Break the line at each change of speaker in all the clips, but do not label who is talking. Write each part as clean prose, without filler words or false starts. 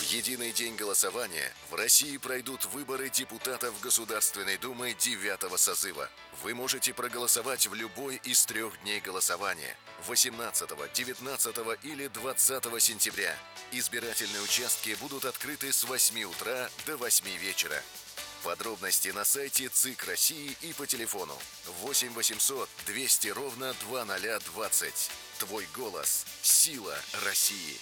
единый день голосования в России пройдут выборы депутатов Государственной Думы 9-го созыва. Вы можете проголосовать в любой из 3 дней голосования – 18, 19 или 20 сентября. Избирательные участки будут открыты с 8 утра до 8 вечера. Подробности на сайте ЦИК России и по телефону 8 800 200 ровно 2020. Твой голос – сила России.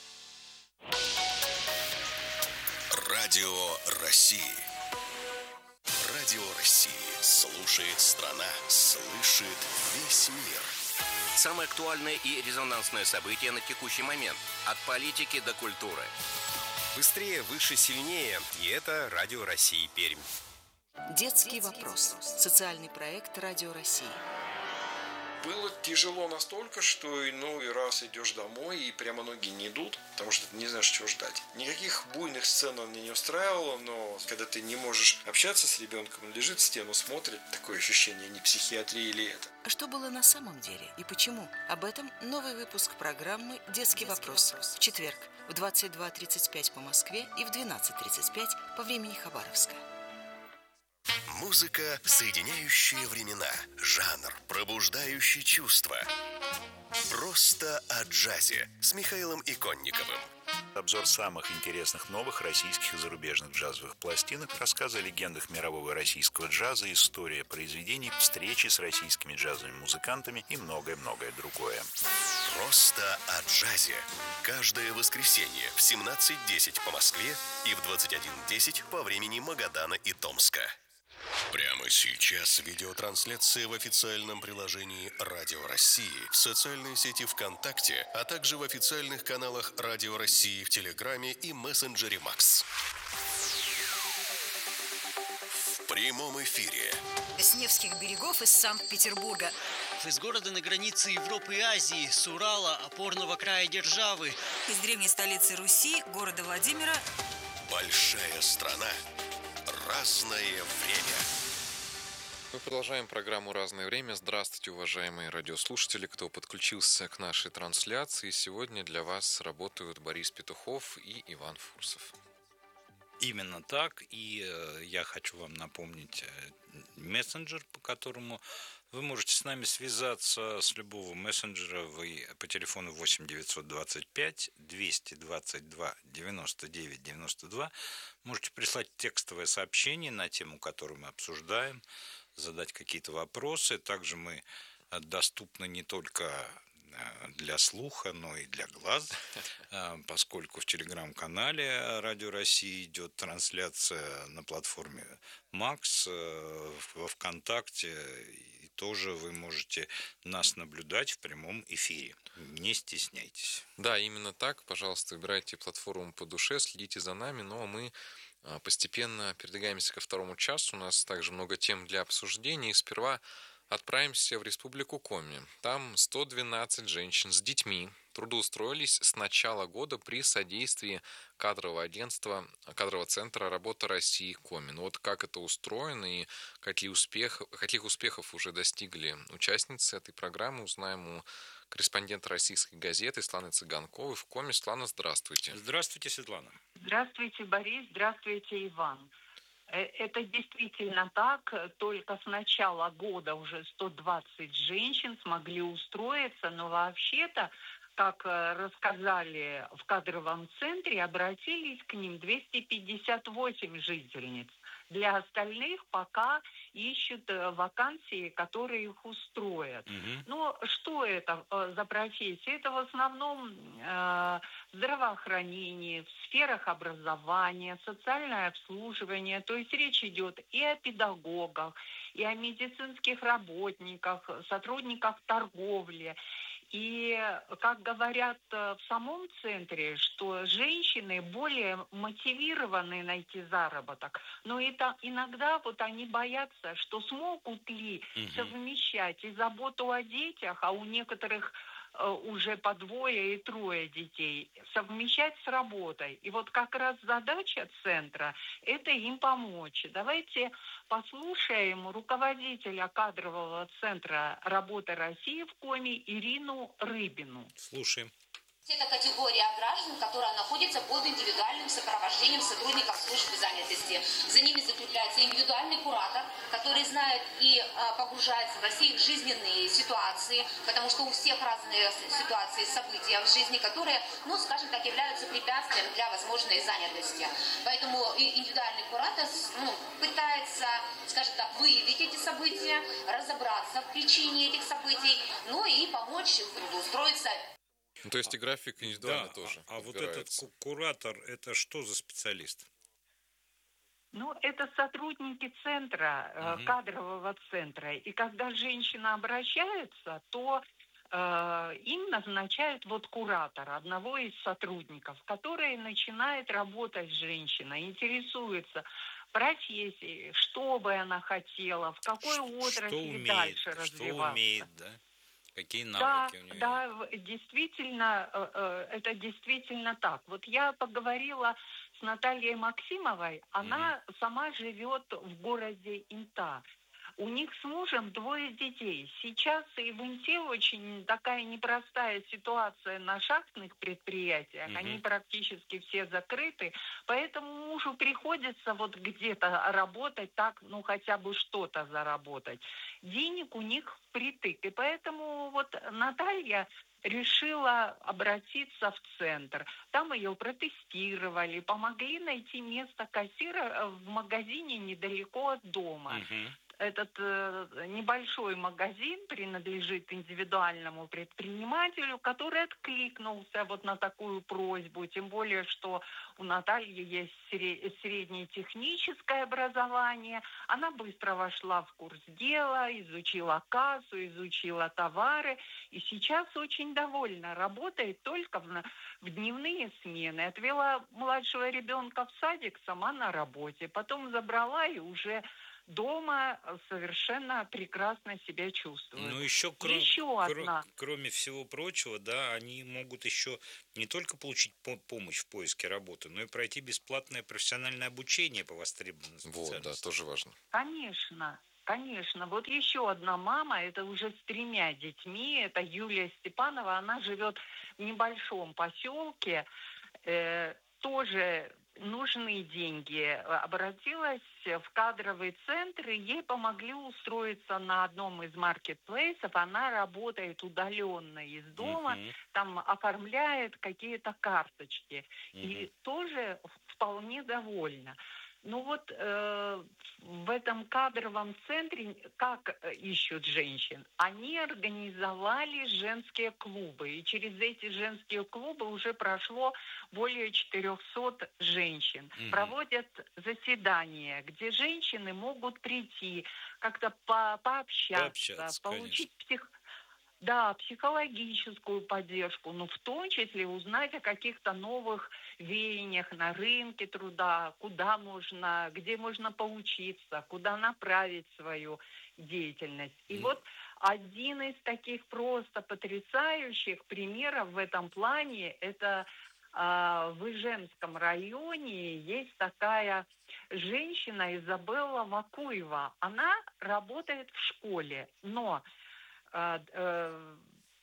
Радио России. Радио России. Слушает страна, слышит весь мир.
Самые актуальные и резонансные события на текущий момент. От политики до культуры.
Быстрее, выше, сильнее. И это Радио России Пермь.
Детский вопрос. Социальный проект Радио России.
Было тяжело настолько, что иной раз идешь домой и прямо ноги не идут, потому что ты не знаешь, чего ждать. Никаких буйных сцен он меня не устраивало, но когда ты не можешь общаться с ребенком, он лежит в стену, смотрит, такое ощущение, не психиатрия ли это.
А что было на самом деле и почему? Об этом новый выпуск программы «Детский вопрос» в четверг в 22:35 по Москве и в 12:35 по времени Хабаровска.
Музыка, соединяющая времена. Жанр, пробуждающий чувства. Просто о джазе с Михаилом Иконниковым.
Обзор самых интересных новых российских и зарубежных джазовых пластинок, рассказы о легендах мирового и российского джаза, история произведений, встречи с российскими джазовыми музыкантами и многое-многое другое.
Просто о джазе. Каждое воскресенье в 17:10 по Москве и в 21:10 по времени Магадана и Томска. Прямо сейчас видеотрансляция в официальном приложении Радио России, в социальной сети ВКонтакте, а также в официальных каналах Радио России в Телеграме и мессенджере Макс. В прямом эфире.
С Невских берегов из Санкт-Петербурга.
Из города на границе Европы и Азии, с Урала, опорного края державы.
Из древней столицы Руси, города Владимира.
Большая страна. Разное время.
Мы продолжаем программу «Разное время». Здравствуйте, уважаемые радиослушатели, кто подключился к нашей трансляции. Сегодня для вас работают Борис Петухов и Иван Фурсов.
Именно так. И я хочу вам напомнить мессенджер, по которому вы можете с нами связаться с любого мессенджера. Вы по телефону 8 925 222 99 92 можете прислать текстовое сообщение на тему, которую мы обсуждаем, задать какие-то вопросы. Также мы доступны не только для слуха, но и для глаз, поскольку в телеграм-канале Радио России идет трансляция на платформе Макс, во ВКонтакте, и тоже вы можете нас наблюдать в прямом эфире. Не стесняйтесь.
Да, именно так. Пожалуйста, выбирайте платформу по душе, следите за нами. Ну а мы постепенно передвигаемся ко второму часу. У нас также много тем для обсуждения. И сперва отправимся в Республику Коми. Там 112 женщин с детьми трудоустроились с начала года при содействии кадрового агентства, кадрового центра «Работа России» Коми. Ну вот как это устроено и каких успехов уже достигли участницы этой программы, узнаем у корреспондента «Российской газеты» Светланы Цыганковой в Коми. Светлана, здравствуйте.
Здравствуйте, Светлана.
Здравствуйте, Борис. Здравствуйте, Иван. Это действительно так. Только с начала года уже 120 женщин смогли устроиться, но вообще-то, как рассказали в кадровом центре, обратились к ним 258 жительниц. Для остальных пока ищут вакансии, которые их устроят. Но что это за профессия? Это в основном здравоохранение, в сферах образования, социальное обслуживание. То есть речь идет и о педагогах, и о медицинских работниках, сотрудниках торговли. И, как говорят в самом центре, что женщины более мотивированы найти заработок, но это иногда вот они боятся, что смогут ли совмещать и заботу о детях, а у некоторых уже по 2 и 3 детей, совмещать с работой. И вот как раз задача центра – это им помочь. Давайте послушаем руководителя кадрового центра «Работа России» в Коми Ирину Рыбину.
Слушаем.
Это категория граждан, которая находится находятся под индивидуальным сопровождением сотрудников службы занятости. За ними закрепляется индивидуальный куратор, который знает и погружается во все их жизненные ситуации, потому что у всех разные ситуации, события в жизни, которые, скажем так, являются препятствием для возможной занятости. Поэтому индивидуальный куратор пытается, скажем так, выявить эти события, разобраться в причине этих событий, и помочь трудоустроиться.
То есть и график индивидуально тоже.
А вот этот куратор, это что за специалист?
Это сотрудники центра, кадрового центра. И когда женщина обращается, то им назначают куратора, одного из сотрудников, который начинает работать с женщиной, интересуется профессией, что бы она хотела, в какой отрасли дальше развиваться.
Что умеет, да? Какие навыки у нее?
Да, действительно, это действительно так. Вот я поговорила с Натальей Максимовой, она сама живет в городе Инта. У них с мужем 2 детей. Сейчас и в Инте очень такая непростая ситуация на шахтных предприятиях. Они практически все закрыты. Поэтому мужу приходится где-то работать так, хотя бы что-то заработать. Денег у них впритык. И поэтому Наталья решила обратиться в центр. Там ее протестировали, помогли найти место кассира в магазине недалеко от дома. Этот небольшой магазин принадлежит индивидуальному предпринимателю, который откликнулся на такую просьбу. Тем более, что у Натальи есть среднее техническое образование. Она быстро вошла в курс дела, изучила кассу, изучила товары. И сейчас очень довольна. Работает только в дневные смены. Отвела младшего ребенка в садик, сама на работе. Потом забрала и уже дома совершенно прекрасно себя чувствуют.
Еще
одна.
Кроме всего прочего, да, они могут еще не только получить помощь в поиске работы, но и пройти бесплатное профессиональное обучение по востребованным специальностям.
Да, тоже важно.
Конечно. Еще одна мама, это уже с 3 детьми, это Юлия Степанова, она живет в небольшом поселке, тоже нужны деньги. Обратилась в кадровый центр, и ей помогли устроиться на одном из маркетплейсов. Она работает удаленно из дома, там оформляет какие-то карточки. И тоже вполне довольна. В этом кадровом центре как ищут женщин? Они организовали женские клубы. И через эти женские клубы уже прошло более 400 женщин. Проводят заседания, где женщины могут прийти, как-то пообщаться, получить психологическую поддержку, в том числе узнать о каких-то новых веяниях на рынке труда, где можно поучиться, куда направить свою деятельность. И один из таких просто потрясающих примеров в этом плане, это в Ижемском районе есть такая женщина Изабелла Вакуева. Она работает в школе, но в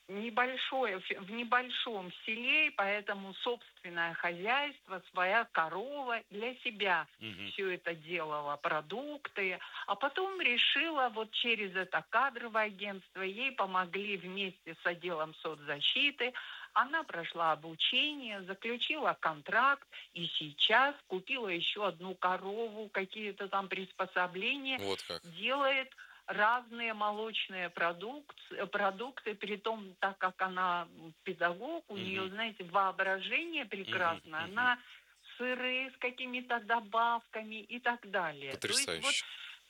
небольшом селе, поэтому собственное хозяйство, своя корова, для себя все это делала, продукты. А потом решила через это кадровое агентство, ей помогли вместе с отделом соцзащиты. Она прошла обучение, заключила контракт и сейчас купила еще одну корову, какие-то там приспособления, делает разные молочные продукты, притом, так как она педагог, у нее, знаете, воображение прекрасное, она сыры с какими-то добавками и так далее.
Потрясающе.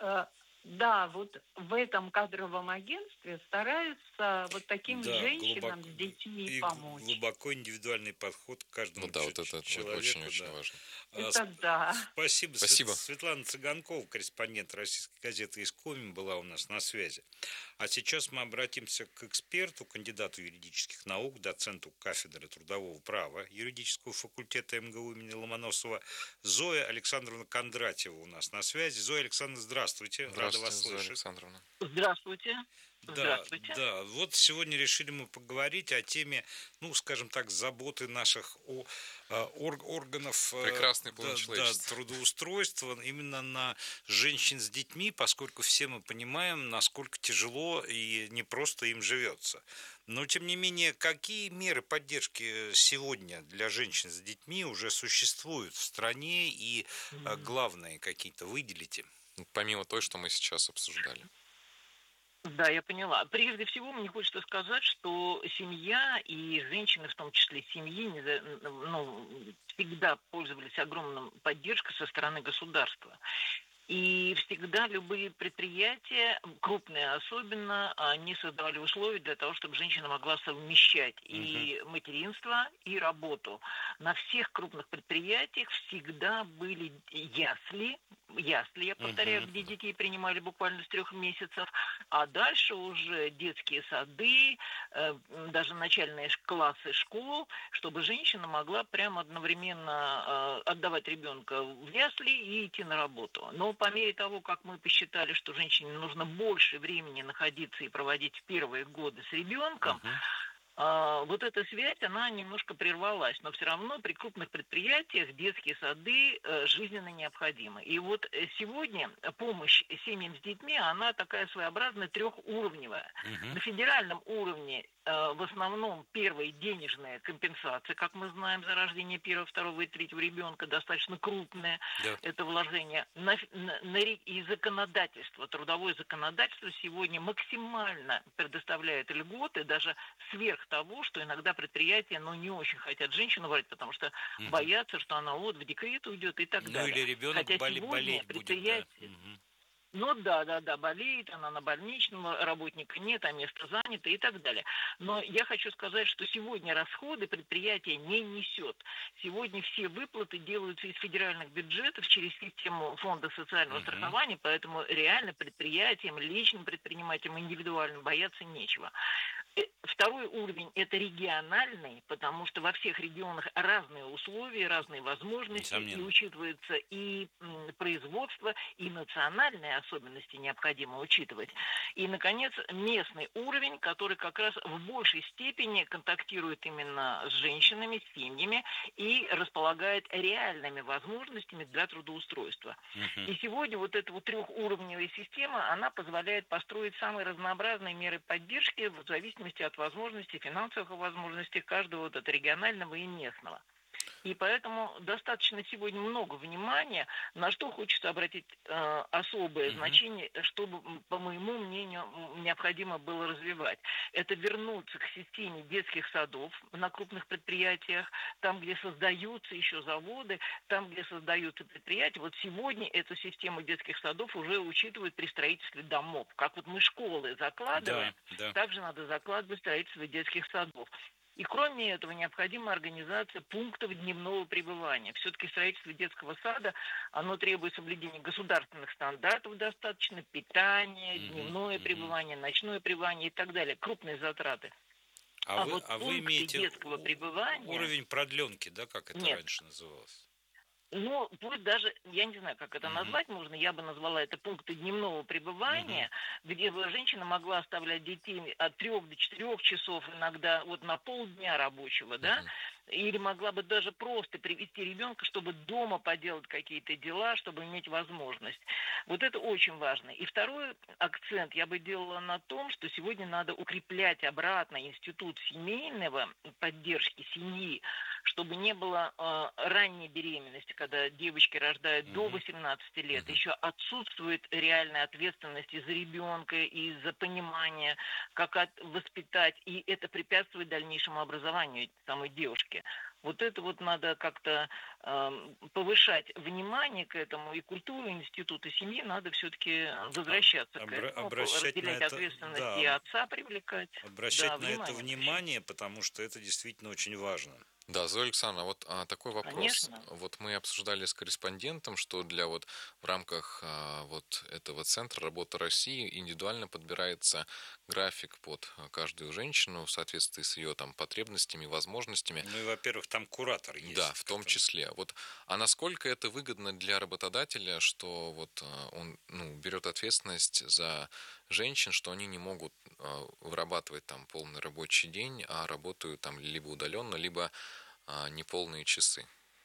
В этом кадровом агентстве стараются таким женщинам с детьми помочь.
Глубоко индивидуальный подход к каждому человеку.
Это очень-очень важно.
Спасибо.
Спасибо.
Светлана Цыганкова, корреспондент российской газеты «Искомин», была у нас на связи. А сейчас мы обратимся к эксперту, кандидату юридических наук, доценту кафедры трудового права юридического факультета МГУ имени Ломоносова Зоя Александровна Кондратьева у нас на связи. Зоя Александровна, здравствуйте. рада вас слышать.
Александровна.
Здравствуйте.
Да, да, вот сегодня решили мы поговорить о теме, ну, скажем так, заботы наших органов трудоустройства именно на женщин с детьми, поскольку все мы понимаем, насколько тяжело и непросто им живется. Но, тем не менее, какие меры поддержки сегодня для женщин с детьми уже существуют в стране и главные какие-то выделите?
Помимо той, что мы сейчас обсуждали.
Да, я поняла. Прежде всего, мне хочется сказать, что семья и женщины, в том числе семьи, всегда пользовались огромной поддержкой со стороны государства. И всегда любые предприятия, крупные особенно, они создавали условия для того, чтобы женщина могла совмещать и материнство, и работу. На всех крупных предприятиях всегда были ясли, я повторяю, где детей принимали буквально с 3 месяцев, а дальше уже детские сады, даже начальные классы школ, чтобы женщина могла прямо одновременно отдавать ребенка в ясли и идти на работу. Но по мере того, как мы посчитали, что женщине нужно больше времени находиться и проводить в первые годы с ребенком, вот эта связь, она немножко прервалась, но все равно при крупных предприятиях детские сады жизненно необходимы. И вот сегодня помощь семьям с детьми, она такая своеобразная трехуровневая. На федеральном уровне в основном первая денежная компенсация, как мы знаем, за рождение первого, второго и третьего ребенка, достаточно крупное это вложение. И законодательство, трудовое законодательство сегодня максимально предоставляет льготы, даже сверх того, что иногда предприятия, не очень хотят женщину брать, потому что боятся, что она в декрет уйдет и так далее.
Или ребенок болеть будет.
Да. Болеет, она на больничном, работника нет, а место занято и так далее. Но я хочу сказать, что сегодня расходы предприятие не несет. Сегодня все выплаты делаются из федеральных бюджетов через систему фонда социального страхования, поэтому реально предприятиям, личным предпринимателям, индивидуальным бояться нечего. Второй уровень – это региональный, потому что во всех регионах разные условия, разные возможности, и учитывается и производство, и национальные особенности необходимо учитывать. И, наконец, местный уровень, который как раз в большей степени контактирует именно с женщинами, с семьями и располагает реальными возможностями для трудоустройства. И сегодня вот эта вот трехуровневая система, она позволяет построить самые разнообразные меры поддержки в зависимости от возможностей, финансовых возможностей каждого от регионального и местного. И поэтому достаточно сегодня много внимания, на что хочется обратить особое значение, чтобы, по моему мнению, необходимо было развивать. Это вернуться к системе детских садов на крупных предприятиях, там, где создаются еще заводы, там, где создаются предприятия. Вот сегодня эту систему детских садов уже учитывают при строительстве домов. Как вот мы школы закладываем, также надо закладывать строительство детских садов. И кроме этого необходима организация пунктов дневного пребывания. Все-таки строительство детского сада, оно требует соблюдения государственных стандартов достаточно, питание, дневное пребывание, ночное пребывание и так далее. Крупные затраты.
А вы имеете
детского пребывания...
уровень продленки, да, как это раньше называлось?
Пусть даже, я не знаю, как это назвать можно, я бы назвала это пункты дневного пребывания, где бы женщина могла оставлять детей от 3 до 4 часов, иногда вот на полдня рабочего, да, или могла бы даже просто привести ребенка, чтобы дома поделать какие-то дела, чтобы иметь возможность. Вот это очень важно. И второй акцент я бы делала на том, что сегодня надо укреплять обратно институт семейного поддержки семьи, чтобы не было ранней беременности, когда девочки рождают до 18 лет, еще отсутствует реальная ответственность и за ребенка, и за понимание, как воспитать, и это препятствует дальнейшему образованию самой девушки. Вот это вот надо как-то повышать внимание к этому, и культуру института семьи надо все-таки возвращаться к этому, разделять ответственность и отца привлекать.
Обращать на это внимание, потому что это действительно очень важно.
Да, Зоя Александровна, вот такой вопрос.
Конечно.
Вот мы обсуждали с корреспондентом, что для вот в рамках вот этого центра «Работа России» индивидуально подбирается график под каждую женщину в соответствии с ее там потребностями, возможностями.
Ну и, во-первых, там куратор есть.
Да, в том числе. Вот, а насколько это выгодно для работодателя, что вот он берет ответственность за женщин, что они не могут вырабатывать там полный рабочий день, а работают там либо удаленно, либо неполные часы?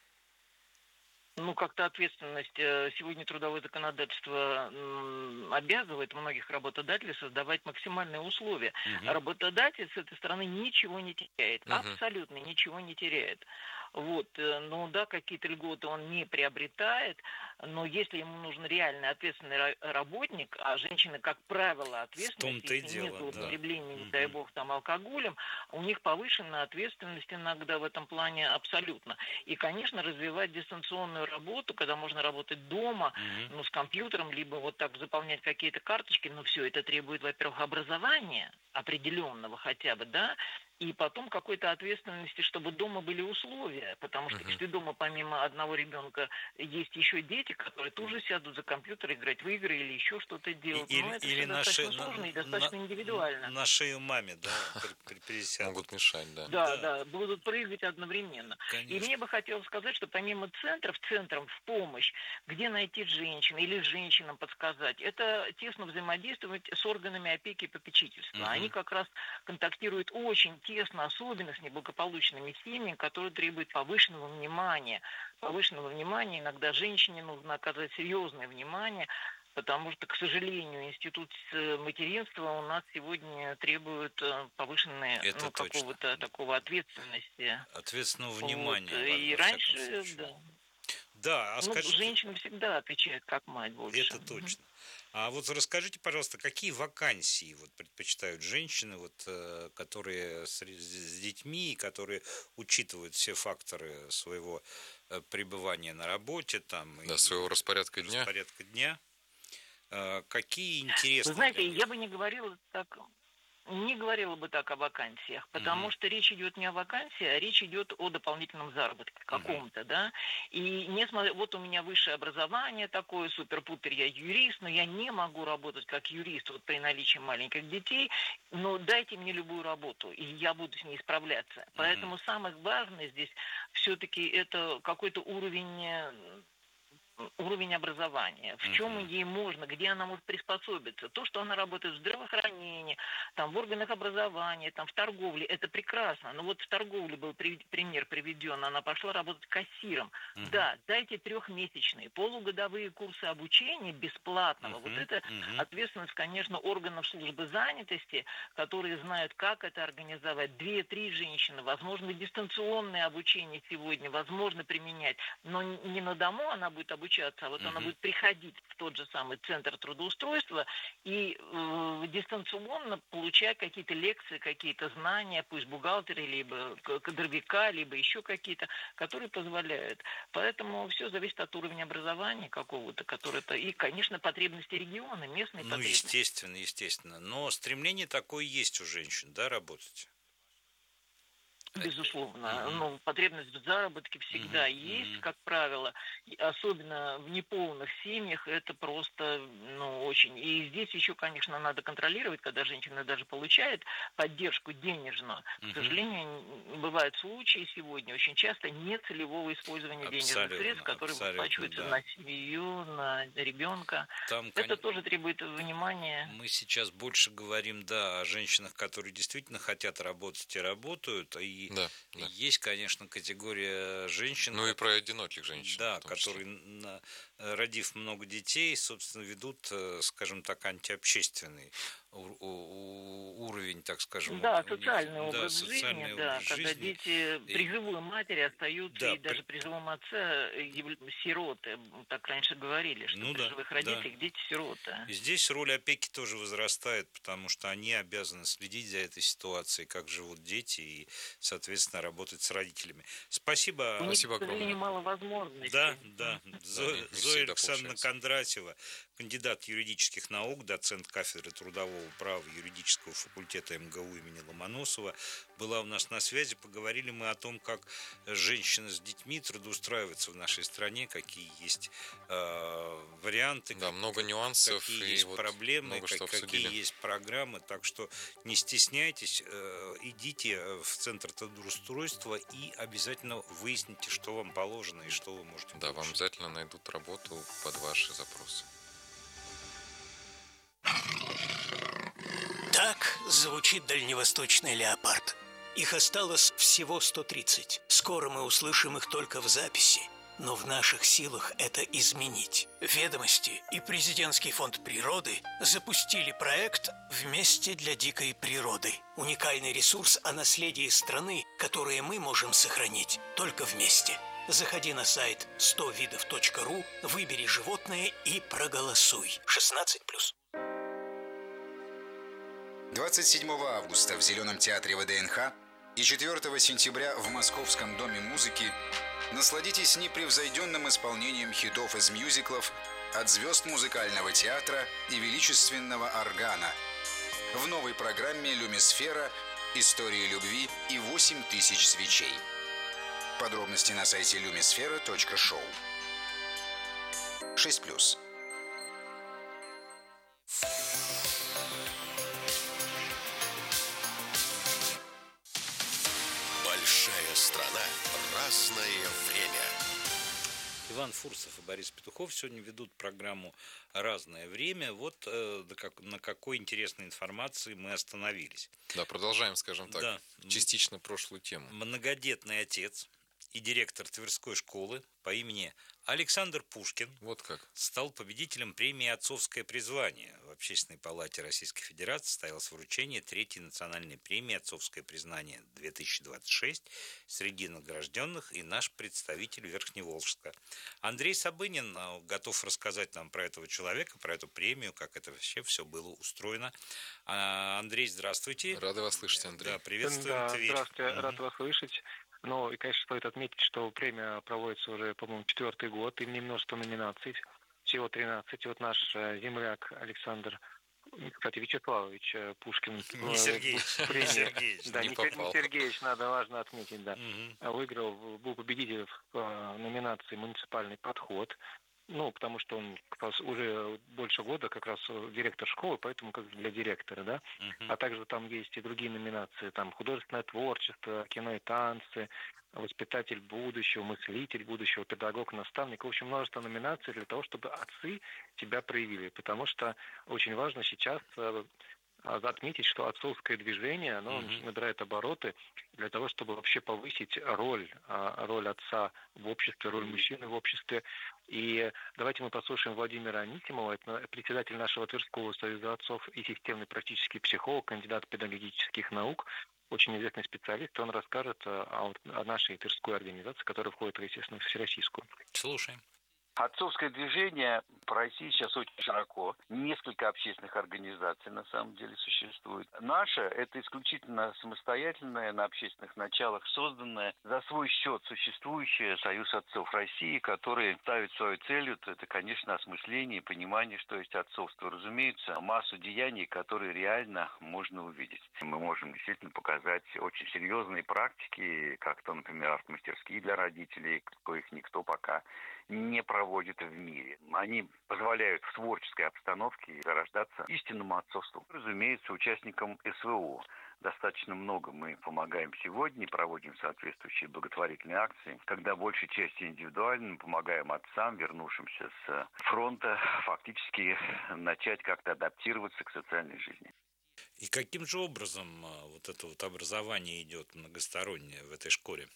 Ну, как-то ответственность. Сегодня трудовое законодательство обязывает многих работодателей создавать максимальные условия. Работодатель с этой стороны ничего не теряет. Абсолютно ничего не теряет. Вот. Ну да, какие-то льготы он не приобретает, но если ему нужен реальный ответственный работник, а женщины, как правило, ответственны, если нет злоупотребления, не дай бог, там, алкоголем, у них повышенная ответственность иногда в этом плане абсолютно. И, конечно, развивать дистанционную работу, когда можно работать дома, ну, с компьютером, либо вот так заполнять какие-то карточки, но все это требует, во-первых, образования определенного хотя бы, да, и потом какой-то ответственности, чтобы дома были условия, потому что если дома помимо одного ребенка есть еще дети, которые тоже сядут за компьютер играть в игры или еще что-то делать, но это все достаточно сложно и достаточно индивидуально.
На шею маме, да, присядут.
Могут мешать, да.
Да, будут прыгать одновременно. И мне бы хотелось сказать, что помимо центров в помощь, где найти женщин или женщинам подсказать, это тесно взаимодействовать с органами опеки и попечительства. Они как раз контактируют очень тесно, особенно с неблагополучными семьями, которые требуют повышенного внимания. Иногда женщине нужно оказать серьезное внимание, потому что, к сожалению, институт материнства у нас сегодня требует повышенной какого-то такого ответственности.
Ответственного внимания.
Вот. И раньше, да.
Да, а скажите...
Женщина всегда отвечает как мать больше.
Это точно. А вот расскажите, пожалуйста, какие вакансии вот предпочитают женщины, вот, которые с детьми, которые учитывают все факторы своего пребывания на работе, там,
да, своего распорядка дня.
Какие интересные...
Вы знаете, я бы не говорила бы так о вакансиях, потому что речь идет не о вакансии, а речь идет о дополнительном заработке каком-то, да. И несмотря, вот у меня высшее образование такое, супер-пупер, я юрист, но я не могу работать как юрист вот при наличии маленьких детей, но дайте мне любую работу, и я буду с ней справляться. Поэтому самое важное здесь все-таки это какой-то уровень образования, в чем ей можно, где она может приспособиться. То, что она работает в здравоохранении, там, в органах образования, там, в торговле, это прекрасно. Но вот в торговле был пример приведен, она пошла работать кассиром. Да, дайте 3-месячные, полугодовые курсы обучения бесплатного. Вот это ответственность, конечно, органов службы занятости, которые знают, как это организовать. 2-3 женщины, возможно, дистанционное обучение сегодня, возможно применять, но не на дому она будет обучаться, а вот она будет приходить в тот же самый центр трудоустройства и дистанционно получать какие-то лекции, какие-то знания, пусть бухгалтера, либо кадровика, либо еще какие-то, которые позволяют. Поэтому все зависит от уровня образования какого-то, который-то, и, конечно, потребности региона, местные потребности.
Естественно. Но стремление такое есть у женщин, да, работать?
Безусловно. Ну, потребность в заработке всегда есть, как правило. Особенно в неполных семьях это просто, очень. И здесь еще, конечно, надо контролировать, когда женщина даже получает поддержку денежную. К сожалению, бывают случаи сегодня, очень часто нецелевого использования денежных средств, которые выплачиваются на семью, на ребенка. Это тоже требует внимания.
Мы сейчас больше говорим, о женщинах, которые действительно хотят работать и работают, и есть, конечно, категория женщин.
Ну и про одиноких женщин.
Да, которые, родив много детей, собственно, ведут, скажем так, антиобщественный уровень, так скажем.
Да, социальный образ жизни, когда дети при живой матери остаются, и даже при живом отце сироты. Так раньше говорили, что при живых родителях дети сироты.
И здесь роль опеки тоже возрастает, потому что они обязаны следить за этой ситуацией, как живут дети, и, соответственно, работать с родителями. Спасибо.
У них, к сожалению, мало возможностей.
Да. Зоя Александровна Кондратьева, кандидат юридических наук, доцент кафедры трудового права юридического факультета факультета МГУ имени Ломоносова, была у нас на связи. Поговорили мы о том, как женщины с детьми трудоустраиваются в нашей стране, какие есть варианты,
да, много нюансов,
какие есть проблемы, какие есть программы. Так что не стесняйтесь, идите в Центр трудоустройства и обязательно выясните, что вам положено и что вы можете получить.
Да, вам обязательно найдут работу под ваши запросы.
Так звучит дальневосточный леопард. Их осталось всего 130. Скоро мы услышим их только в записи. Но в наших силах это изменить. «Ведомости» и Президентский фонд природы запустили проект «Вместе для дикой природы». Уникальный ресурс о наследии страны, которое мы можем сохранить только вместе. Заходи на сайт 100видов.ру, выбери животное и проголосуй. 16+.
27 августа в Зеленом театре ВДНХ и 4 сентября в Московском доме музыки насладитесь непревзойденным исполнением хитов из мюзиклов от звезд музыкального театра и величественного органа в новой программе «Люмисфера. Истории любви и 8000 свечей». Подробности на сайте lumisfera.show. 6+.
Большая страна. Разное время.
Иван Фурсов и Борис Петухов сегодня ведут программу «Разное время». Вот на какой интересной информации мы остановились.
Да, продолжаем, скажем так,
да.
Частично прошлую тему.
Многодетный отец и директор Тверской школы по имени Александр Пушкин
вот как
стал победителем премии «Отцовское призвание». В Общественной палате Российской Федерации состоялось вручение 3-й национальной премии «Отцовское признание-2026» среди награжденных и наш представитель Верхневолжска. Андрей Сабынин готов рассказать нам про этого человека, про эту премию, как это вообще все было устроено. Андрей, здравствуйте.
Рады вас слышать, Андрей.
Да, приветствуем Тверь.
Здравствуйте, рад вас слышать. Ну, и, конечно, стоит отметить, что премия проводится уже, по-моему, 4-й год, и множество номинаций, всего 13. Вот наш земляк Александр, кстати, Вячеславович Пушкин.
Не Сергеевич. Сергеевич.
Да, не Сергеевич, важно отметить, да. Выиграл, был победителем в номинации «Муниципальный подход». Ну, потому что он уже больше года как раз директор школы, поэтому как для директора, да. А также там есть и другие номинации, там художественное творчество, кино и танцы, воспитатель будущего, мыслитель будущего, педагог, наставник. В общем, множество номинаций для того, чтобы отцы себя проявили. Потому что очень важно сейчас отметить, что отцовское движение, оно набирает обороты для того, чтобы вообще повысить роль отца в обществе, роль мужчины в обществе. И давайте мы послушаем Владимира Анисимова, это председатель нашего Тверского союза отцов и системный практический психолог, кандидат педагогических наук, очень известный специалист. Он расскажет о нашей Тверской организации, которая входит, естественно, в всероссийскую.
Слушаем.
Отцовское движение по России сейчас очень широко. Несколько общественных организаций на самом деле существует. Наша – это исключительно самостоятельная, на общественных началах созданная, за свой счет существующая Союз отцов России, который ставит свою целью, это, конечно, осмысление и понимание, что есть отцовство. Разумеется, массу деяний, которые реально можно увидеть. Мы можем действительно показать очень серьезные практики, как то, например, арт-мастерские для родителей, коих никто пока не проводит в мире. Они позволяют в творческой обстановке зарождаться истинному отцовству. Разумеется, участникам СВО достаточно много мы помогаем сегодня, проводим соответствующие благотворительные акции, когда большей части индивидуально помогаем отцам, вернувшимся с фронта, фактически начать как-то адаптироваться к социальной жизни.
И каким же образом вот это вот образование идет многостороннее в этой школе?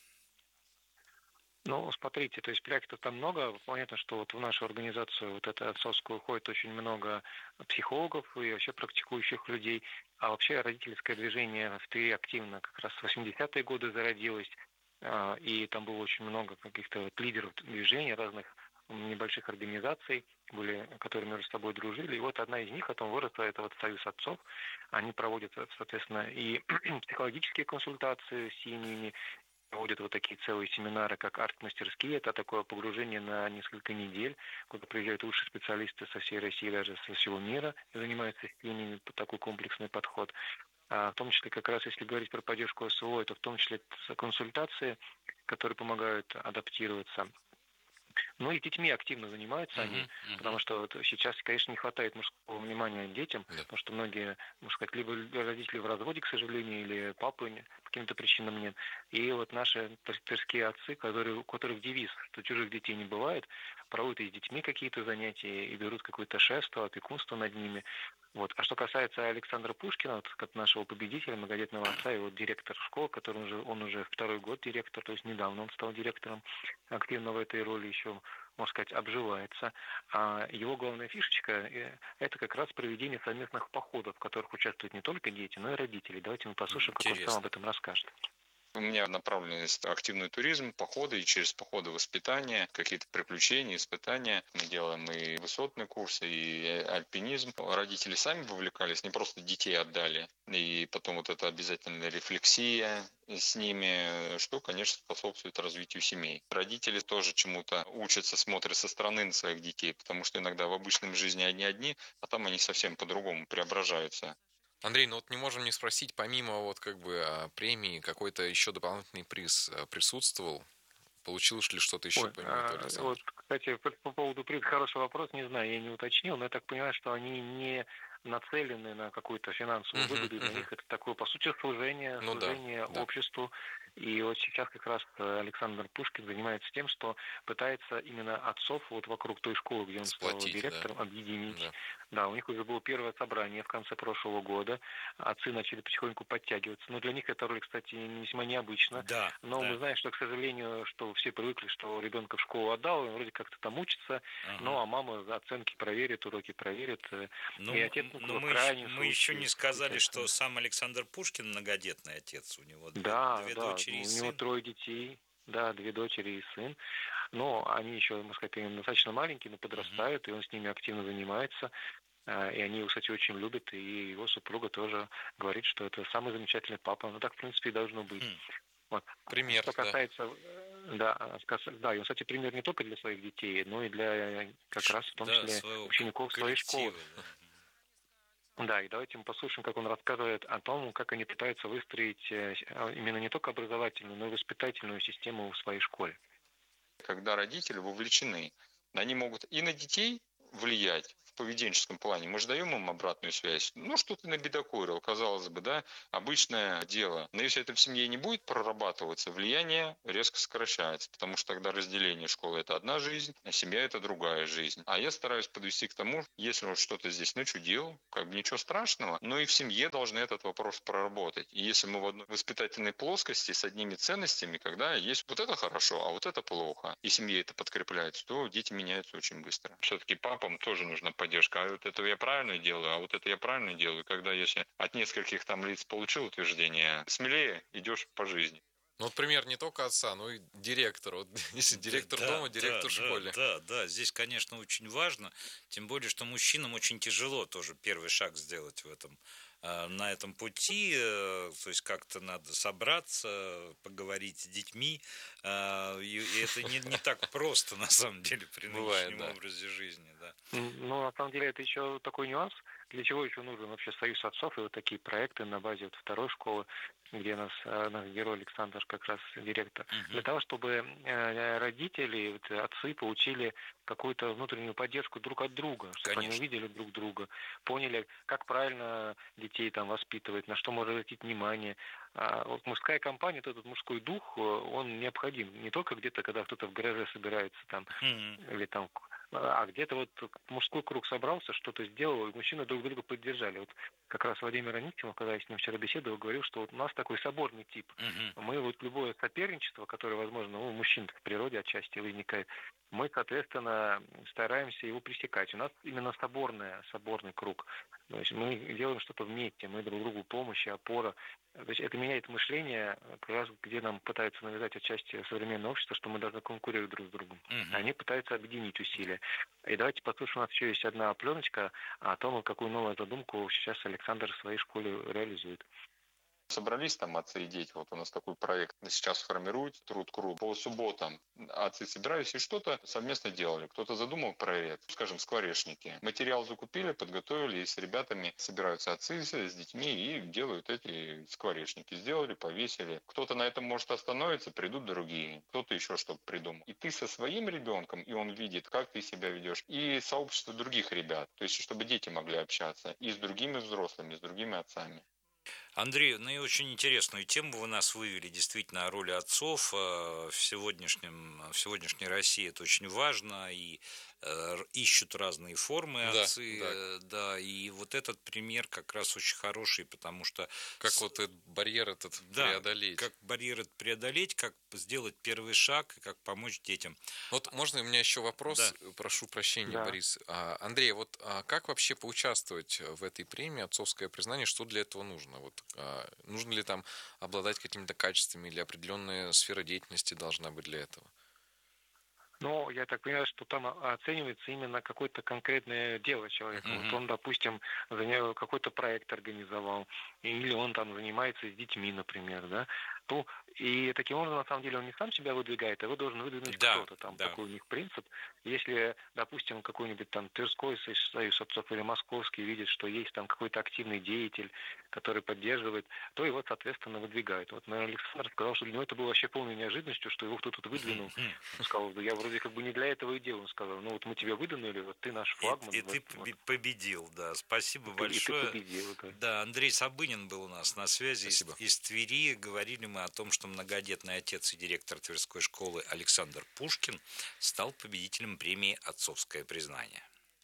Ну, смотрите, то есть проектов там много. Понятно, что вот в нашу организацию, вот эту отцовскую, уходит очень много психологов и вообще практикующих людей. А вообще родительское движение в Твери активно как раз в 80-е годы зародилось. И там было очень много каких-то вот лидеров движения, разных небольших организаций, которые между собой дружили. И вот одна из них, потом выросла, это вот Союз отцов. Они проводят, соответственно, и психологические консультации с семьями, проводят вот такие целые семинары, как арт-мастерские. Это такое погружение на несколько недель, куда приезжают лучшие специалисты со всей России, даже со всего мира, и занимаются с ними, такой комплексный подход. в том числе как раз если говорить про поддержку СВО, это в том числе консультации, которые помогают адаптироваться. Ну и детьми активно занимаются они, потому что вот сейчас, конечно, не хватает мужского внимания детям, потому что многие, можно сказать, либо родители в разводе, к сожалению, или папы по каким-то причинам нет. И вот наши тверские отцы, у которых девиз, что чужих детей не бывает, проводят и с детьми какие-то занятия, и берут какое-то шефство, опекунство над ними. Вот. А что касается Александра Пушкина, вот, как нашего победителя, многодетного отца, и вот директор школы, он уже второй год директор, то есть недавно он стал директором, активно в этой роли еще, можно сказать, обживается. А его главная фишечка – это как раз проведение совместных походов, в которых участвуют не только дети, но и родители. Давайте мы послушаем, как он сам об этом расскажет.
У меня направленность активный туризм, походы, и через походы воспитание, какие-то приключения, испытания. Мы делаем и высотные курсы, и альпинизм. Родители сами вовлекались, не просто детей отдали. И потом вот эта обязательная рефлексия с ними, что, конечно, способствует развитию семей. Родители тоже чему-то учатся, смотрят со стороны на своих детей, потому что иногда в обычной жизни они одни, а там они совсем по-другому преображаются.
Андрей, ну вот не можем не спросить, помимо вот как бы премии, какой-то еще дополнительный приз присутствовал? Получилось ли что-то еще помимо этого?
Вот, кстати, по поводу приза хороший вопрос, не знаю, я не уточнил, но я так понимаю, что они не нацелены на какую-то финансовую выгоду, для них это такое, по сути, служение обществу. И вот сейчас как раз Александр Пушкин занимается тем, что пытается именно отцов вот вокруг той школы, где он стал директором, объединить. Да, у них уже было первое собрание в конце прошлого года. Отцы начали потихоньку подтягиваться. Но для них эта роль, кстати, весьма необычна. Но мы знаем, что, к сожалению, что все привыкли, что ребенка в школу отдал, он вроде как-то там учится, а мама оценки проверит, уроки проверит. И отец,
мы еще не сказали, что сам Александр Пушкин многодетный отец. У него две дочери и сын.
У него 3 детей, 2 дочери и сын. Но они еще, можно сказать, достаточно маленькие, но подрастают, и он с ними активно занимается. И они его, кстати, очень любят, и его супруга тоже говорит, что это самый замечательный папа. Ну, так, в принципе, и должно быть. Вот.
Пример,
что касается, и он, кстати, пример не только для своих детей, но и для, как раз, в том числе, учеников своей школы. Да, и давайте мы послушаем, как он рассказывает о том, как они пытаются выстроить именно не только образовательную, но и воспитательную систему в своей школе.
Когда родители вовлечены, они могут и на детей влиять в поведенческом плане. Мы же даем им обратную связь. Ну, что ты набедокурил, казалось бы, да, обычное дело. Но если это в семье не будет прорабатываться, влияние резко сокращается, потому что тогда разделение школы – это одна жизнь, а семья – это другая жизнь. А я стараюсь подвести к тому, если вот что-то здесь начудил, как бы ничего страшного, но и в семье должны этот вопрос проработать. И если мы в одной воспитательной плоскости с одними ценностями, когда есть вот это хорошо, а вот это плохо, и семье это подкрепляется, то дети меняются очень быстро. Все-таки папам тоже нужна поддержка. А вот это я правильно делаю, а вот это я правильно делаю. Когда если от нескольких там лиц получил утверждение, смелее идешь по жизни.
Ну, вот пример не только отца, но и директора. Вот, если директор дома, директор в школе.
Да, здесь, конечно, очень важно. Тем более, что мужчинам очень тяжело тоже первый шаг сделать на этом пути, то есть как-то надо собраться, поговорить с детьми, и это не так просто, на самом деле, при нынешнем образе жизни. Да.
Ну, на самом деле, это еще такой нюанс, для чего еще нужен вообще союз отцов и вот такие проекты на базе вот второй школы, где наш герой Александр как раз директор, для того, чтобы родители, отцы получили какую-то внутреннюю поддержку друг от друга, чтобы они увидели друг друга, поняли, как правильно детей там воспитывать, на что можно обратить внимание. Вот мужская компания, этот мужской дух, он необходим. Не только где-то, когда кто-то в гараже собирается там, или там, а где-то вот мужской круг собрался, что-то сделал, и мужчины друг друга поддержали. Вот как раз Владимир Аниксимов, когда я с ним вчера беседовал, говорил, что вот у нас такой соборный тип. Мы вот любое соперничество, которое, возможно, у мужчин в природе отчасти возникает, мы, соответственно, стараемся его пресекать. У нас именно соборный круг. То есть мы делаем что-то вместе, мы друг другу помощь, опора. То есть это меняет мышление, как раз где нам пытаются навязать отчасти современное общество, что мы должны конкурировать друг с другом. Они пытаются объединить усилия. И давайте послушаем, у нас еще есть одна пленочка о том, какую новую задумку сейчас Александр в своей школе реализует.
Собрались там отцы и дети, вот у нас такой проект сейчас формирует Труд Кру. По субботам отцы собирались и что-то совместно делали. Кто-то задумал проект, скажем, скворечники. Материал закупили, подготовили, и с ребятами собираются отцы с детьми и делают эти скворечники. Сделали, повесили. Кто-то на этом может остановиться, придут другие. Кто-то еще что-то придумал. И ты со своим ребенком, и он видит, как ты себя ведешь, и сообщество других ребят. То есть, чтобы дети могли общаться и с другими взрослыми, и с другими отцами.
Андрей, ну и очень интересную тему вы нас вывели, действительно, о роли отцов в сегодняшней России. Это очень важно, и ищут разные формы отцы, да, и вот этот пример как раз очень хороший, потому что...
Как вот этот барьер преодолеть.
Как барьер этот преодолеть, как сделать первый шаг, и как помочь детям.
Вот можно у меня еще вопрос? Да. Прошу прощения, Борис. Андрей, вот как вообще поучаствовать в этой премии «Отцовское признание»? Что для этого нужно? Вот, нужно ли там обладать какими-то качествами или определенная сфера деятельности должна быть для этого?
Но я так понимаю, что там оценивается именно какое-то конкретное дело человека. Вот он, допустим, какой-то проект организовал, или он там занимается с детьми, например, да. То и таким образом, на самом деле, он не сам себя выдвигает, а его должен выдвинуть кто-то. Там такой у них принцип. Если, допустим, какой-нибудь там Тверской союз отцов или Московский видит, что есть там какой-то активный деятель, который поддерживает, то его, соответственно, выдвигают. Вот, наверное, Александр сказал, что для него это было вообще полной неожиданностью, что его кто-то выдвинул. Он сказал, я вроде как бы не для этого и делал. Он сказал, ну вот мы тебя выдвинули, вот ты наш флагман.
И ты победил, да. Спасибо большое.
И ты победил,
да, Андрей Сабынин был у нас на связи из Твери. Говорили мы о том, что многодетный отец и директор Тверской школы Александр Пушкин стал победителем премии «Отцовское признание».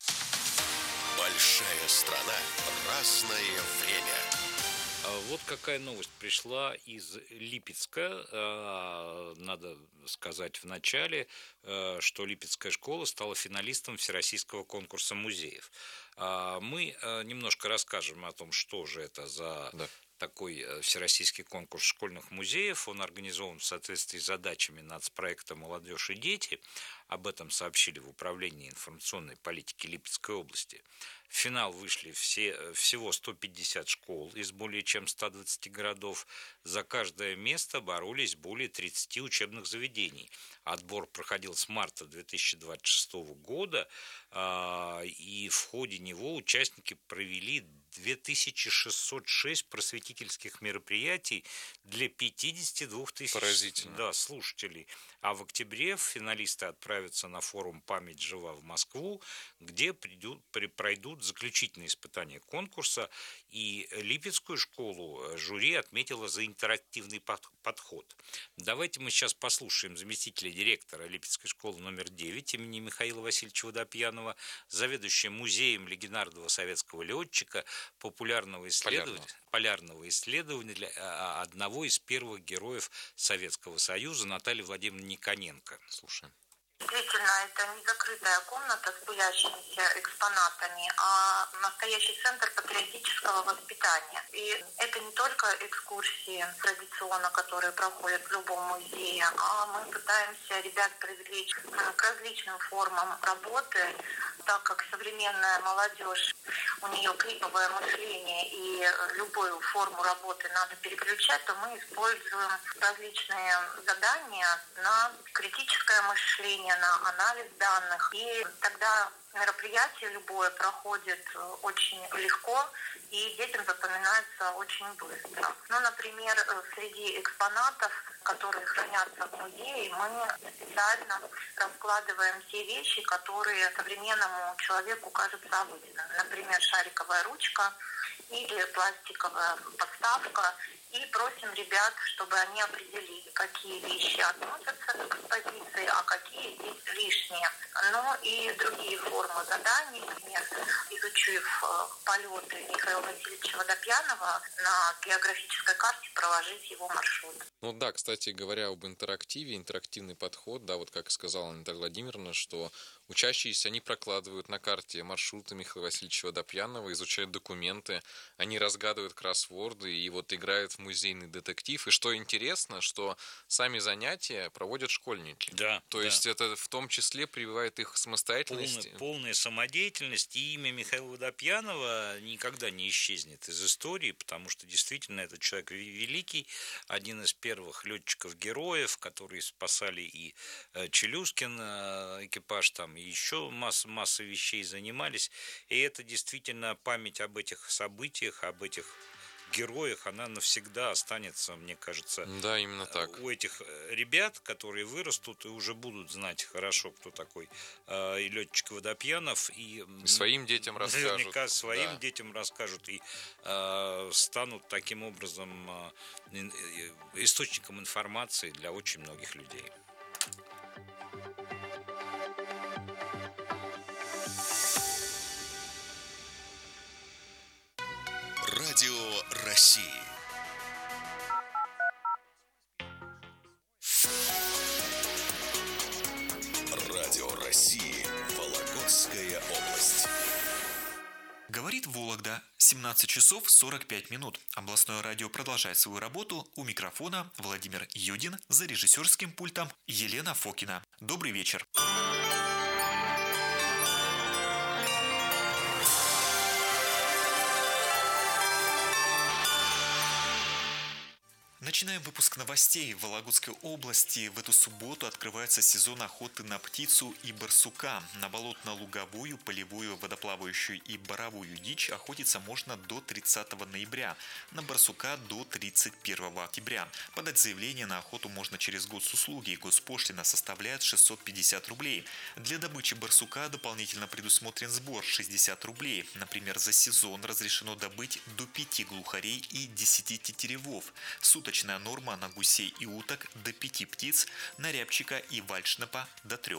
Большая страна, разное время.
Вот какая новость пришла из Липецка. Надо сказать в начале, что Липецкая школа стала финалистом Всероссийского конкурса музеев. Мы немножко расскажем о том, что же это за такой всероссийский конкурс школьных музеев. Он организован в соответствии с задачами нацпроекта «Молодежь и дети». Об этом сообщили в Управлении информационной политики Липецкой области. В финал вышли всего 150 школ из более чем 120 городов. За каждое место боролись более 30 учебных заведений. Отбор проходил с марта 2026 года, и в ходе него участники провели 2606 просветительских мероприятий для 52 тысяч слушателей. А в октябре финалисты отправятся на форум «Память жива» в Москву, где пройдут заключительные испытания конкурса. И Липецкую школу жюри отметило за интерактивный подход. Давайте мы сейчас послушаем заместителя директора Липецкой школы номер 9 имени Михаила Васильевича Водопьянова, заведующего музеем легендарного советского летчика, полярного исследователя, одного из первых героев Советского Союза Натальи Владимировны Никоненко.
Слушаем.
Действительно, это не закрытая комната с пылящимися экспонатами, а настоящий центр патриотического воспитания. И это не только экскурсии традиционно, которые проходят в любом музее, а мы пытаемся ребят привлечь к различным формам работы, так как современная молодежь, у нее клиповое мышление, и любую форму работы надо переключать, то мы используем различные задания на критическое мышление, на анализ данных. И тогда мероприятие любое проходит очень легко, и детям запоминается очень быстро. Ну, например, среди экспонатов, которые хранятся в музее, мы специально раскладываем те вещи, которые современному человеку кажутся обыденными. Например, шариковая ручка или пластиковая подставка. И просим ребят, чтобы они определили, какие вещи относятся к экспозиции, а какие здесь лишние. Ну и другие формы заданий, например, изучив полеты Михаила Васильевича Водопьянова, на географической карте проложить его маршрут.
Ну да, кстати говоря, об интерактиве, интерактивный подход, да, вот как сказала Наталья Владимировна, что учащиеся, они прокладывают на карте маршруты Михаила Васильевича Водопьянова, изучают документы, они разгадывают кроссворды и вот играют в музейный детектив. И что интересно, что сами занятия проводят школьники.
Да.
То есть это в том числе прививает их самостоятельность.
Полная самодеятельность. И имя Михаила Водопьянова никогда не исчезнет из истории, потому что действительно этот человек великий, один из первых летчиков-героев, которые спасали и Челюскин, экипаж там, и еще масса вещей занимались. И это действительно память об этих событиях, об этих героях, она навсегда останется, мне кажется.
Да, именно так.
У этих ребят, которые вырастут и уже будут знать хорошо, кто такой и летчик Водопьянов, и
своим детям расскажут.
Наверняка своим детям расскажут и станут таким образом источником информации для очень многих людей.
Радио России. Радио России. Вологодская область.
Говорит Вологда. 17 часов 45 минут. Областное радио продолжает свою работу. У микрофона Владимир Юдин, за режиссерским пультом Елена Фокина. Добрый вечер. Начинаем выпуск новостей. В Вологодской области в эту субботу открывается сезон охоты на птицу и барсука. На болотно-луговую, полевую, водоплавающую и боровую дичь охотиться можно до 30 ноября, на барсука до 31 октября. Подать заявление на охоту можно через госуслуги. Госпошлина составляет 650 рублей. Для добычи барсука дополнительно предусмотрен сбор 60 рублей. Например, за сезон разрешено добыть до 5 глухарей и 10 тетеревов. Суточная норма на гусей и уток до 5 птиц, на рябчика и вальшнепа до 3.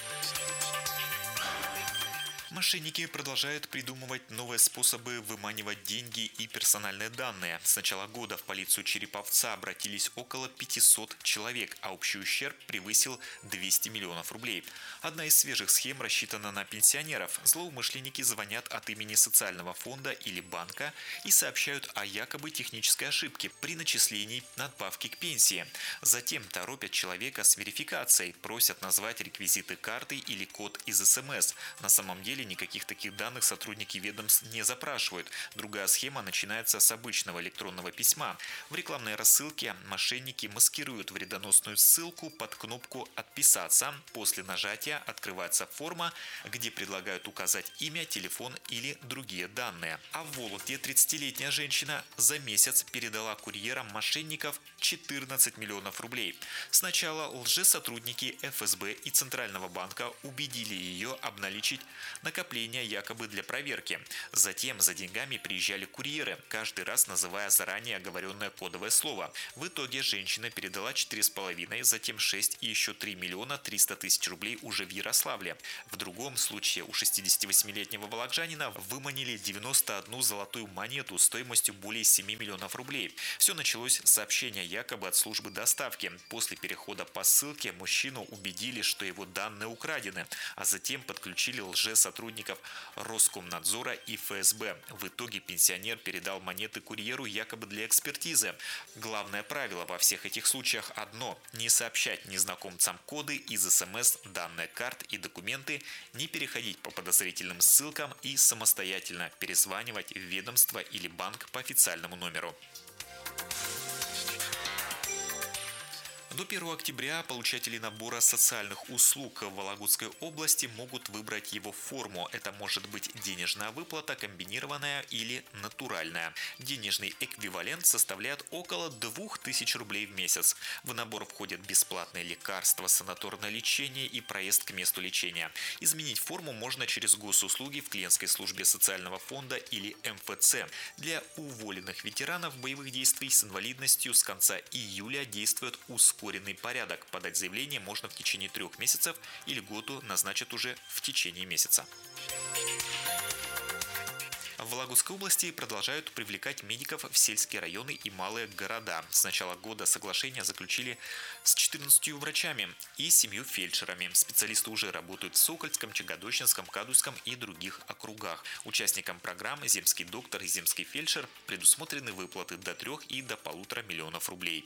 Мошенники продолжают придумывать новые способы выманивать деньги и персональные данные. С начала года в полицию Череповца обратились около 500 человек, а общий ущерб превысил 200 миллионов рублей. Одна из свежих схем рассчитана на пенсионеров. Злоумышленники звонят от имени социального фонда или банка и сообщают о якобы технической ошибке при начислении надбавки к пенсии. Затем торопят человека с верификацией, просят назвать реквизиты карты или код из СМС. На самом деле никаких таких данных сотрудники ведомств не запрашивают. Другая схема начинается с обычного электронного письма. В рекламной рассылке мошенники маскируют вредоносную ссылку под кнопку «Отписаться». После нажатия открывается форма, где предлагают указать имя, телефон или другие данные. А в Вологде 30-летняя женщина за месяц передала курьерам мошенников 14 миллионов рублей. Сначала лжесотрудники ФСБ и Центрального банка убедили ее обналичить накопления якобы для проверки. Затем за деньгами приезжали курьеры, каждый раз называя заранее оговоренное кодовое слово. В итоге женщина передала 4,5, затем 6 и еще 3 миллиона 300 тысяч рублей уже в Ярославле. В другом случае у 68-летнего волокжанина выманили 91 золотую монету стоимостью более 7 миллионов рублей. Все началось с сообщения якобы от службы доставки. После перехода по ссылке мужчину убедили, что его данные украдены, а затем подключили лжесотрудников Роскомнадзора и ФСБ. В итоге пенсионер передал монеты курьеру якобы для экспертизы. Главное правило во всех этих случаях одно – не сообщать незнакомцам коды из СМС, данные карт и документы, не переходить по подозрительным ссылкам и самостоятельно перезванивать в ведомство или банк по официальному номеру. До 1 октября получатели набора социальных услуг в Вологодской области могут выбрать его форму. Это может быть денежная выплата, комбинированная или натуральная. Денежный эквивалент составляет около 2000 рублей в месяц. В набор входят бесплатные лекарства, санаторное лечение и проезд к месту лечения. Изменить форму можно через госуслуги в клиентской службе социального фонда или МФЦ. Для уволенных ветеранов боевых действий с инвалидностью с конца июля действует ускоренный порядок. Подать заявление можно в течение 3 месяцев или льготу назначат уже в течение месяца. В В Вологодской области продолжают привлекать медиков в сельские районы и малые города. С начала года соглашение заключили с 14 врачами и 7 фельдшерами. Специалисты уже работают в Сокольском, Чагодощинском, Кадуйском и других округах. Участникам программы «Земский доктор» и «Земский фельдшер» предусмотрены выплаты до 3 и до 1,5 миллионов рублей.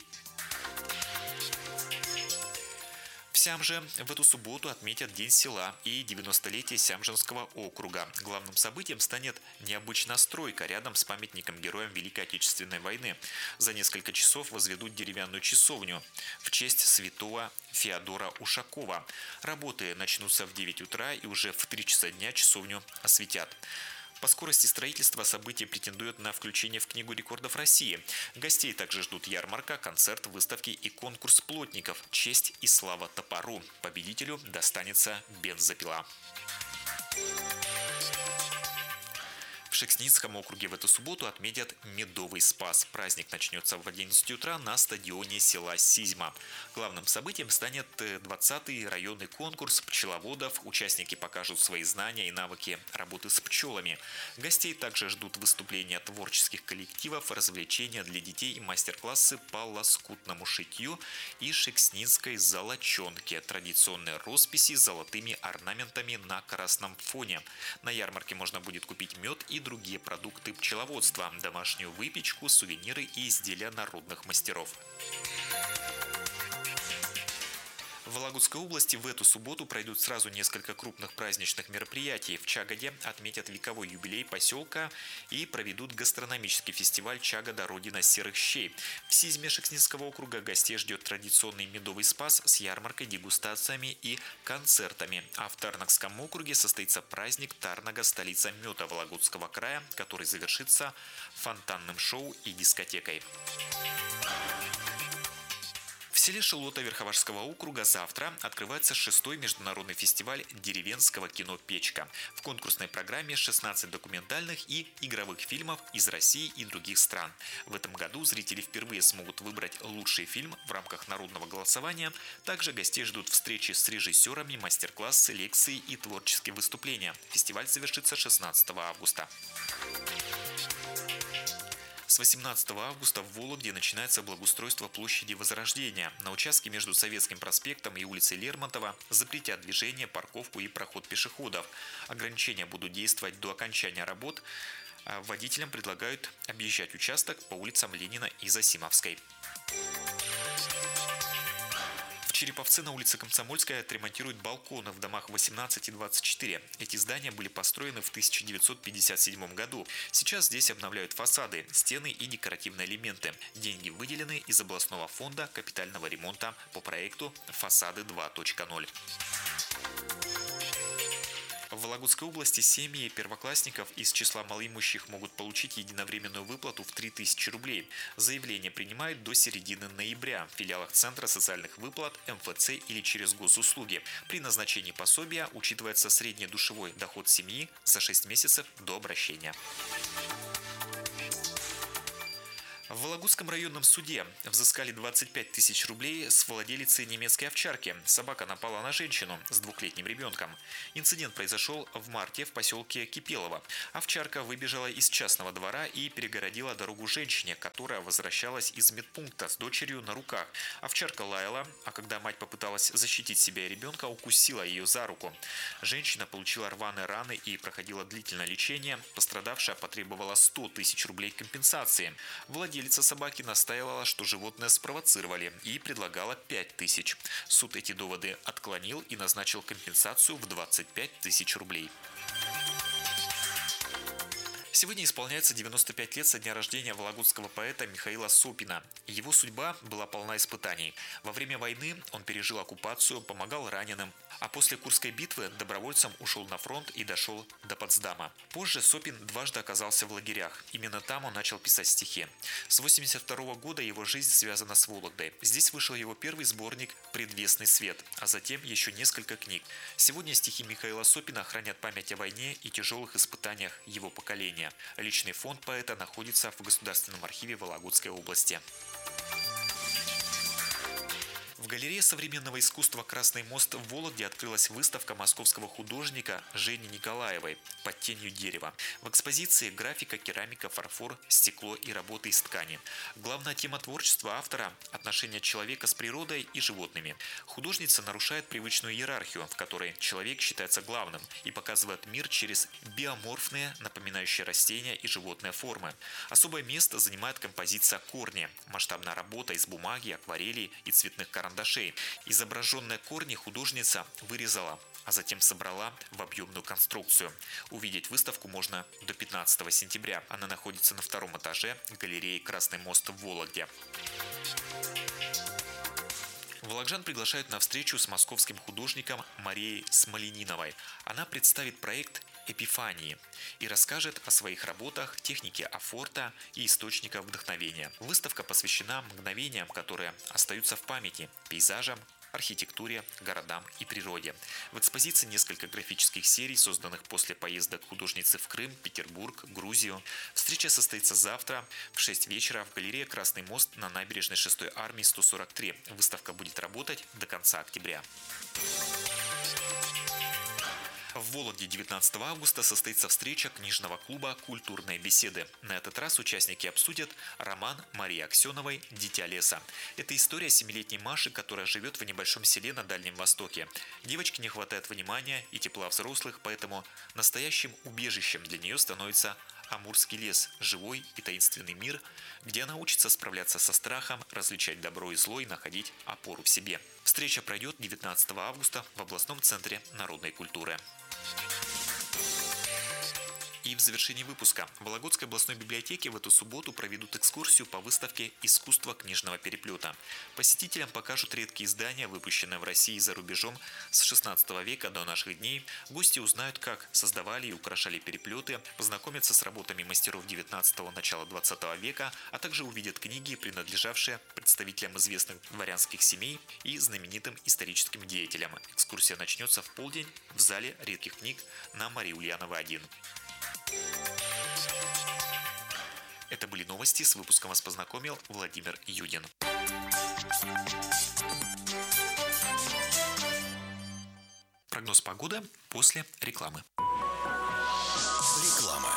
В Сямже в эту субботу отметят День села и 90-летие Сямжинского округа. Главным событием станет необычная стройка рядом с памятником героям Великой Отечественной войны. За несколько часов возведут деревянную часовню в честь святого Феодора Ушакова. Работы начнутся в 9 утра и уже в 3 часа дня часовню осветят. По скорости строительства событие претендует на включение в Книгу рекордов России. Гостей также ждут ярмарка, концерт, выставки и конкурс плотников «Честь и слава топору». Победителю достанется бензопила. В Шексницком округе в эту субботу отметят Медовый Спас. Праздник начнется в 11 утра на стадионе села Сизьма. Главным событием станет 20-й районный конкурс пчеловодов. Участники покажут свои знания и навыки работы с пчелами. Гостей также ждут выступления творческих коллективов, развлечения для детей и мастер-классы по лоскутному шитью и шексницкой золоченке. Традиционные росписи с золотыми орнаментами на красном фоне. На ярмарке можно будет купить мед и другие продукты пчеловодства, домашнюю выпечку, сувениры и изделия народных мастеров. В Вологодской области в эту субботу пройдут сразу несколько крупных праздничных мероприятий. В Чагоде отметят вековой юбилей поселка и проведут гастрономический фестиваль «Чагода. Родина серых щей». В Сизьме Шексницкого округа гостей ждет традиционный Медовый Спас с ярмаркой, дегустациями и концертами. А в Тарнакском округе состоится праздник «Тарнага. Столица меда» Вологодского края, который завершится фонтанным шоу и дискотекой. В селе Шелота Верховашского округа завтра открывается 6-й международный фестиваль деревенского кино «Печка». В конкурсной программе 16 документальных и игровых фильмов из России и других стран. В этом году зрители впервые смогут выбрать лучший фильм в рамках народного голосования. Также гостей ждут встречи с режиссерами, мастер-классы, лекции и творческие выступления. Фестиваль завершится 16 августа. С 18 августа в Вологде начинается благоустройство площади Возрождения. На участке между Советским проспектом и улицей Лермонтова запретят движение, парковку и проход пешеходов. Ограничения будут действовать до окончания работ. Водителям предлагают объезжать участок по улицам Ленина и Зосимовской. В Череповце на улице Комсомольская отремонтируют балконы в домах 18 и 24. Эти здания были построены в 1957 году. Сейчас здесь обновляют фасады, стены и декоративные элементы. Деньги выделены из областного фонда капитального ремонта по проекту «Фасады 2.0». В Вологодской области семьи первоклассников из числа малоимущих могут получить единовременную выплату в 3000 рублей. Заявление принимают до середины ноября в филиалах Центра социальных выплат, МФЦ или через госуслуги. При назначении пособия учитывается средний душевой доход семьи за 6 месяцев до обращения. В Вологодском районном суде взыскали 25 тысяч рублей с владелицы немецкой овчарки. Собака напала на женщину с 2-летним ребенком. Инцидент произошел в марте в поселке Кипелово. Овчарка выбежала из частного двора и перегородила дорогу женщине, которая возвращалась из медпункта с дочерью на руках. Овчарка лаяла, а когда мать попыталась защитить себя и ребенка, укусила ее за руку. Женщина получила рваные раны и проходила длительное лечение. Пострадавшая потребовала 100 тысяч рублей компенсации. Владелица собаки настаивала, что животное спровоцировали, и предлагала 5000. Суд эти доводы отклонил и назначил компенсацию в 25 тысяч рублей. Сегодня исполняется 95 лет со дня рождения вологодского поэта Михаила Сопина. Его судьба была полна испытаний. Во время войны он пережил оккупацию, помогал раненым, а после Курской битвы добровольцем ушел на фронт и дошел до Потсдама. Позже Сопин дважды оказался в лагерях. Именно там он начал писать стихи. С 1982 года его жизнь связана с Вологдой. Здесь вышел его первый сборник «Предвестный свет», а затем еще несколько книг. Сегодня стихи Михаила Сопина хранят память о войне и тяжелых испытаниях его поколения. Личный фонд поэта находится в Государственном архиве Вологодской области. В галерее современного искусства «Красный мост» в Вологде открылась выставка московского художника Жени Николаевой «Под тенью дерева». В экспозиции графика, керамика, фарфор, стекло и работы из ткани. Главная тема творчества автора – отношения человека с природой и животными. Художница нарушает привычную иерархию, в которой человек считается главным, и показывает мир через биоморфные, напоминающие растения и животные формы. Особое место занимает композиция «Корни» – масштабная работа из бумаги, акварелей и цветных карандашей. Изображенные корни художница вырезала, а затем собрала в объемную конструкцию. Увидеть выставку можно до 15 сентября. Она находится на 2-м этаже галереи «Красный мост» в Вологде. Вологжан приглашают на встречу с московским художником Марией Смолениновой. Она представит проект «Эпифании» и расскажет о своих работах, технике афорта и источниках вдохновения. Выставка посвящена мгновениям, которые остаются в памяти, пейзажам, архитектуре, городам и природе. В экспозиции несколько графических серий, созданных после поездок художницы в Крым, Петербург, Грузию. Встреча состоится завтра в 6 вечера в галерее «Красный мост» на набережной 6-й армии 143. Выставка будет работать до конца октября. В Вологде 19 августа состоится встреча книжного клуба «Культурные беседы». На этот раз участники обсудят роман Марии Аксеновой «Дитя леса». Это история 7-летней Маши, которая живет в небольшом селе на Дальнем Востоке. Девочке не хватает внимания и тепла взрослых, поэтому настоящим убежищем для нее становится Амурский лес – живой и таинственный мир, где она учится справляться со страхом, различать добро и зло и находить опору в себе. Встреча пройдет 19 августа в областном центре народной культуры. И в завершении выпуска в Вологодской областной библиотеке в эту субботу проведут экскурсию по выставке «Искусство книжного переплета». Посетителям покажут редкие издания, выпущенные в России и за рубежом с 16 века до наших дней. Гости узнают, как создавали и украшали переплеты, познакомятся с работами мастеров 19-го, начала 20 века, а также увидят книги, принадлежавшие представителям известных дворянских семей и знаменитым историческим деятелям. Экскурсия начнется в полдень в зале редких книг на Марии Ульяновой 1. Это были новости. С выпуском вас познакомил Владимир Юдин. Прогноз погоды после рекламы.
Реклама.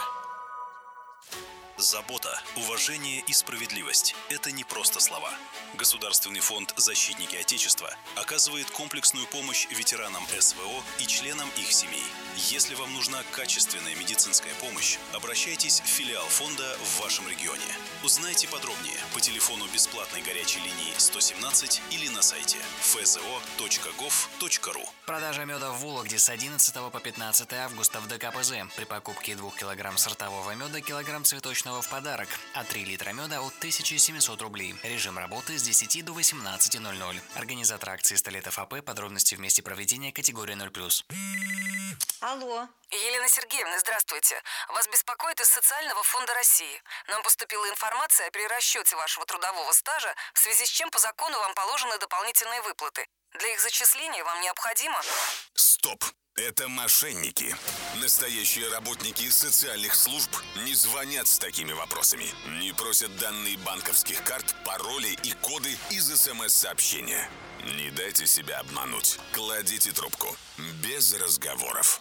Забота, уважение и справедливость – это не просто слова. Государственный фонд «Защитники Отечества» оказывает комплексную помощь ветеранам СВО и членам их семей. Если вам нужна качественная медицинская помощь, обращайтесь в филиал фонда в вашем регионе. Узнайте подробнее по телефону бесплатной горячей линии 117 или на сайте fzo.gov.ru.
Продажа меда в Вологде с 11 по 15 августа в ДКПЗ. При покупке 2 кг сортового меда килограмм цветочного в подарок, а 3 литра меда от 1700 рублей. Режим работы с 10 до 18:00. Организатор акции «Столетов АП». Подробности в месте проведения категория 0+.
Алло. Елена Сергеевна, здравствуйте. Вас беспокоит из Социального фонда России. Нам поступила информация о перерасчете вашего трудового стажа, в связи с чем по закону вам положены дополнительные выплаты. Для их зачисления вам необходимо...
Стоп! Это мошенники. Настоящие работники социальных служб не звонят с такими вопросами. Не просят данные банковских карт, пароли и коды из СМС-сообщения. Не дайте себя обмануть. Кладите трубку. Без разговоров.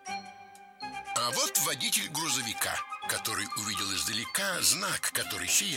А вот водитель грузовика, который увидел издалека знак, который сияет.